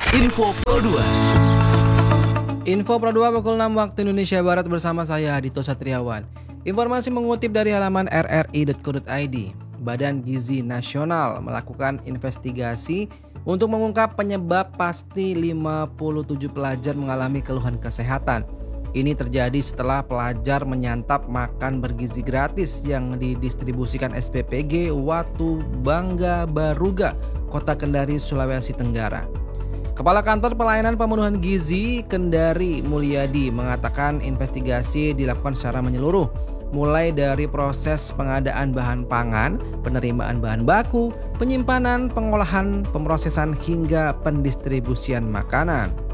Info Pro 2. Info Pro 2 pukul 6 waktu Indonesia Barat bersama saya Dito Satriawan. Informasi mengutip dari halaman rri.co.id. Badan Gizi Nasional melakukan investigasi untuk mengungkap penyebab pasti 57 pelajar mengalami keluhan kesehatan. Ini terjadi setelah pelajar menyantap makan bergizi gratis yang didistribusikan SPPG Watu Bangga Baruga, Kota Kendari, Sulawesi Tenggara. Kepala Kantor Pelayanan Pemenuhan Gizi Kendari Mulyadi mengatakan investigasi dilakukan secara menyeluruh, mulai dari proses pengadaan bahan pangan, penerimaan bahan baku, penyimpanan, pengolahan, pemrosesan hingga pendistribusian makanan.